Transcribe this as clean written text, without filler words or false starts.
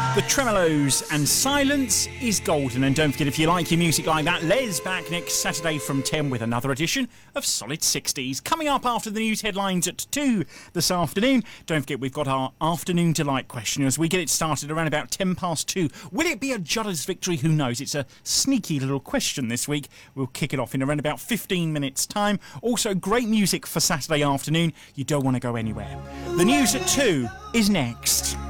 The Tremolos and Silence is Golden. And don't forget, if you like your music like that, Les back next Saturday from 10 with another edition of Solid 60s. Coming up after the news headlines at 2 this afternoon. Don't forget, we've got our Afternoon Delight question as we get it started around about 10 past 2. Will it be a Judders victory? Who knows? It's a sneaky little question this week. We'll kick it off in around about 15 minutes' time. Also, great music for Saturday afternoon. You don't want to go anywhere. The news at 2 is next.